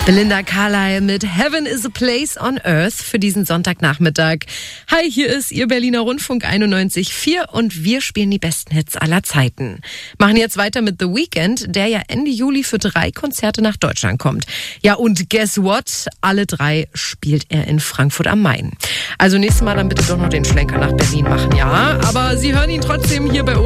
Belinda Carlisle mit Heaven is a Place on Earth für diesen Sonntagnachmittag. Hi, hier ist Ihr Berliner Rundfunk 91.4 und wir spielen die besten Hits aller Zeiten. Machen jetzt weiter mit The Weeknd, der ja Ende Juli für 3 Konzerte nach Deutschland kommt. Ja, und guess what? Alle 3 spielt er in Frankfurt am Main. Also nächstes Mal dann bitte doch noch den Schlenker nach Berlin machen, ja? Aber Sie hören ihn trotzdem hier bei uns.